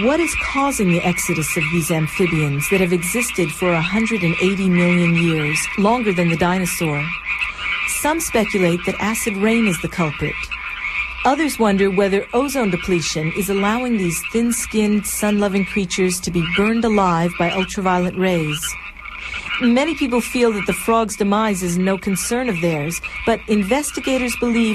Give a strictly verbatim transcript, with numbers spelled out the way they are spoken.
What is causing the exodus of these amphibians that have existed for one hundred eighty million years, longer than the dinosaur? Some speculate that acid rain is the culprit. Others wonder whether ozone depletion is allowing these thin-skinned, sun-loving creatures to be burned alive by ultraviolet rays. Many people feel that the frog's demise is no concern of theirs, but investigators believe